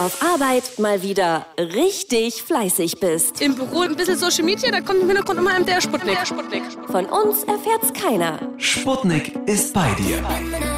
auf Arbeit mal wieder richtig fleißig bist. Im Büro ein bisschen Social Media, da kommt im Hintergrund immer der Sputnik. Von uns erfährt's keiner. Sputnik ist bei dir.